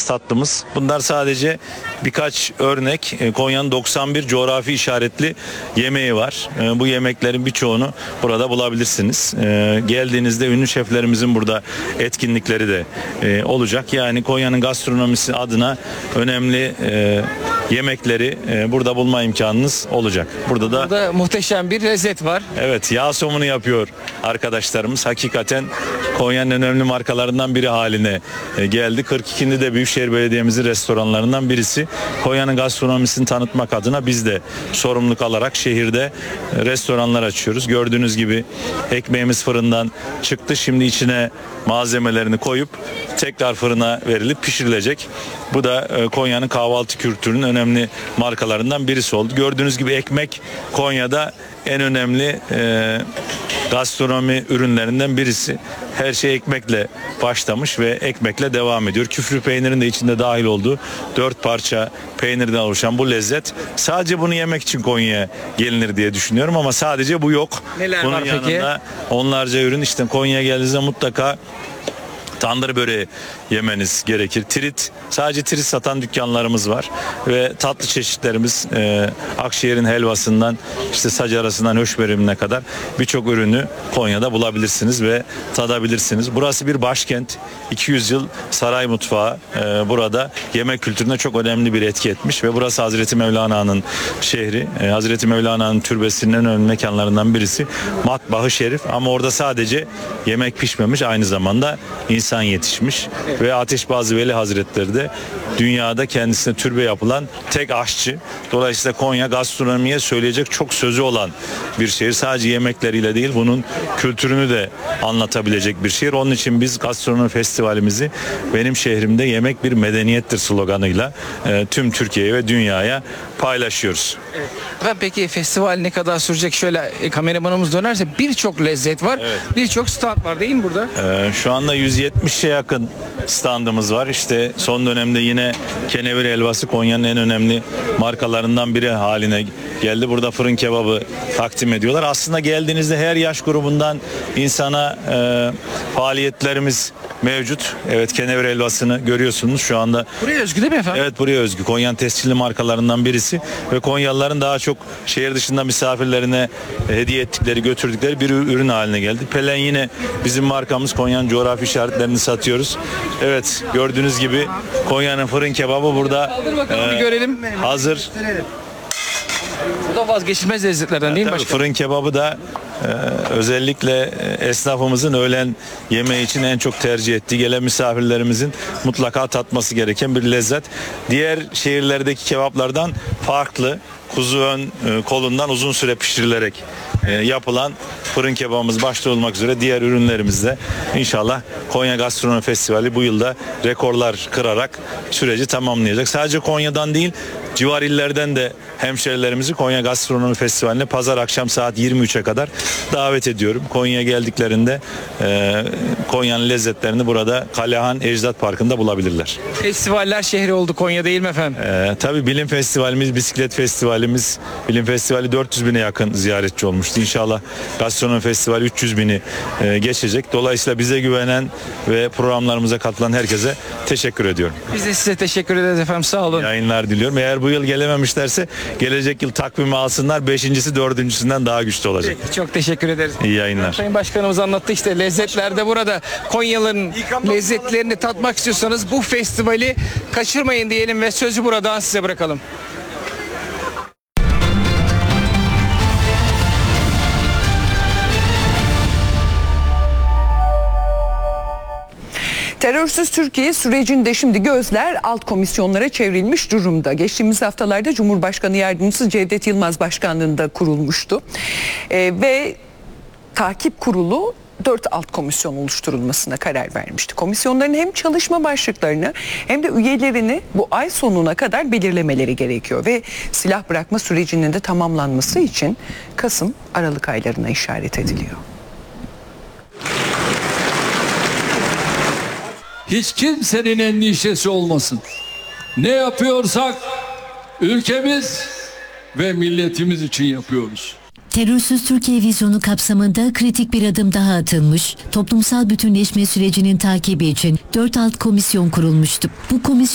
tatlımız. Bunlar sadece birkaç örnek. Konya'nın 91 coğrafi işaretli yemeği var. Bu yemeklerin birçoğunu burada bulabilirsiniz. Geldiğinizde ünlü şeflerimizin burada etkinlikleri de olacak. Yani Konya'nın gastronomisi adına önemli yemekleri burada bulma imkanınız olacak. Burada muhteşem bir lezzet var. Evet, yağ somunu yapıyor arkadaşlarımız. Hakikaten Konya'nın önemli markalarından biri haline geldi. 42'inde de Büyükşehir Belediye'mizin restoranlarından birisi. Konya'nın gastronomisini tanıtmak adına biz de sorumluluk alarak şehirde restoranlar açıyoruz. Gördüğünüz gibi ekmeğimiz fırından çıktı. Şimdi içine malzemelerini koyup tekrar fırına verilip pişirilecek. Bu da Konya'nın kahvaltı kültürünün önemli markalarından birisi oldu. Gördüğünüz gibi ekmek Konya'da en önemli gastronomi ürünlerinden birisi. Her şey ekmekle başlamış ve ekmekle devam ediyor. Küflü peynirin de içinde dahil olduğu 4 parça peynirden oluşan bu lezzet sadece bunu yemek için Konya'ya gelinir diye düşünüyorum ama sadece bu yok. Neler Bunun var peki? yanında onlarca ürün, işte Konya'ya geldiğinizde mutlaka tandır böreği yemeniz gerekir. Tirit, sadece tirit satan dükkanlarımız var ve tatlı çeşitlerimiz Akşehir'in helvasından işte sac arasından höşberimine kadar birçok ürünü Konya'da bulabilirsiniz ve tadabilirsiniz. Burası bir başkent. 200 yıl saray mutfağı burada yemek kültürüne çok önemli bir etki etmiş ve burası Hazreti Mevlana'nın şehri. Hazreti Mevlana'nın türbesinin en önemli mekanlarından birisi Matbah-ı Şerif, ama orada sadece yemek pişmemiş, aynı zamanda insan yetişmiş. Ve Ateşbazı Veli Hazretleri de dünyada kendisine türbe yapılan tek aşçı. Dolayısıyla Konya gastronomiye söyleyecek çok sözü olan bir şehir. Sadece yemekleriyle değil, bunun kültürünü de anlatabilecek bir şehir. Onun için biz gastronomi festivalimizi "Benim şehrimde yemek bir medeniyettir" sloganıyla tüm Türkiye'ye ve dünyaya paylaşıyoruz. Evet. Peki festival ne kadar sürecek? Şöyle kameramanımız dönerse birçok lezzet var. Evet. Birçok stand var değil mi burada? Şu anda 170'e yakın standımız var. İşte son dönemde yine kenevir helvası Konya'nın en önemli markalarından biri haline geldi. Burada fırın kebabı takdim ediyorlar. Aslında geldiğinizde her yaş grubundan insana faaliyetlerimiz mevcut. Evet, kenevir helvasını görüyorsunuz şu anda. Buraya özgü değil mi efendim? Evet, buraya özgü. Konya'nın tescilli markalarından birisi ve Konyalıların daha çok şehir dışında misafirlerine hediye ettikleri, götürdükleri bir ürün haline geldi. Pelen yine bizim markamız. Konya'nın coğrafi işaretlerini satıyoruz. Evet, gördüğünüz gibi Konya'nın fırın kebabı burada Bir görelim. hazır. Bu da vazgeçilmez lezzetlerden değil mi Tabii başkanım? fırın kebabı da özellikle esnafımızın öğlen yemeği için en çok tercih ettiği, gelen misafirlerimizin mutlaka tatması gereken bir lezzet. Diğer şehirlerdeki kebaplardan farklı, kuzu ön kolundan uzun süre pişirilerek yapılan fırın kebabımız başta olmak üzere diğer ürünlerimizde inşallah Konya Gastronomi Festivali bu yılda rekorlar kırarak süreci tamamlayacak. Sadece Konya'dan değil, civar illerden de hemşerilerimizi Konya Gastronomi Festivali'ne pazar akşam saat 23'e kadar davet ediyorum. Konya'ya geldiklerinde Konya'nın lezzetlerini burada Kalehan Ecdat Parkı'nda bulabilirler. Festivaller şehri oldu Konya değil mi efendim? Tabii bilim festivalimiz, bisiklet festivalimiz, bilim festivali 400 bine yakın ziyaretçi olmuştu. İnşallah gastronomi festivali 300 bini geçecek. Dolayısıyla bize güvenen ve programlarımıza katılan herkese teşekkür ediyorum. Biz de size teşekkür ederiz efendim, sağ olun. Yayınlar diliyorum. Eğer bu yıl gelememişlerse gelecek yıl takvimi alsınlar. 5.'si 4.'sünden daha güçlü olacak. Peki, çok teşekkür ederiz. İyi yayınlar. Sayın Başkanımız anlattı, işte lezzetler de burada. Konyalı'nın lezzetlerini tatmak istiyorsanız bu festivali kaçırmayın diyelim ve sözü buradan size bırakalım. Terörsüz Türkiye sürecinde şimdi gözler alt komisyonlara çevrilmiş durumda. Geçtiğimiz haftalarda Cumhurbaşkanı Yardımcısı Cevdet Yılmaz başkanlığında kurulmuştu. Ve takip kurulu 4 alt komisyon oluşturulmasına karar vermişti. Komisyonların hem çalışma başlıklarını hem de üyelerini bu ay sonuna kadar belirlemeleri gerekiyor ve silah bırakma sürecinin de tamamlanması için Kasım-Aralık aylarına işaret ediliyor. Hiç kimsenin endişesi olmasın. Ne yapıyorsak ülkemiz ve milletimiz için yapıyoruz. Terörsüz Türkiye vizyonu kapsamında kritik bir adım daha atılmış. Toplumsal bütünleşme sürecinin takibi için 4 alt komisyon kurulmuştu. Bu komisyon